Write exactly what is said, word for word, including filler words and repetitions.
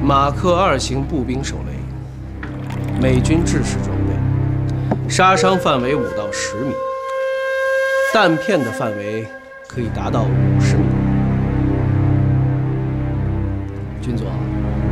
马克二型步兵手雷，美军制式装备，杀伤范围五到十米，弹片的范围可以达到五十米。军佐，